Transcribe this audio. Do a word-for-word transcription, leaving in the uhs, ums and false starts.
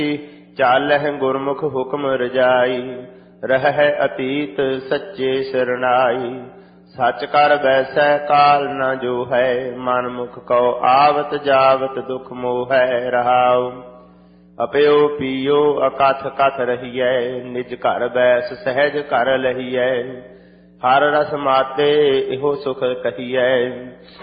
ਚਾਲਹਿ ਗੁਰਮੁਖ ਹੁਕਮ ਰਜਾਈ, ਰਹਿ ਅਤੀਤ ਸੱਚੇ ਸਰਣਾਈ। ਸੱਚ ਕਰ ਬੈਸੈ ਕਾਲ ਨ ਜੋ ਹੈ, ਮਨ ਮੁਖ ਕਉ ਆਵਤ ਜਾਵਤ ਦੁਖ ਮੋਹੈ। ਰਹਾਉ ਅਪਿਓ ਪੀਓ ਅਕਥ ਕਥ ਰਹੀਐ, ਨਿਜ ਘਰ ਬੈਸ ਸਹਿਜ ਕਰ ਲਹੀਐ। ਹਰ ਰਸ ਮਾਤੇ ਇਹੋ ਸੁਖ ਕਹੀਐ,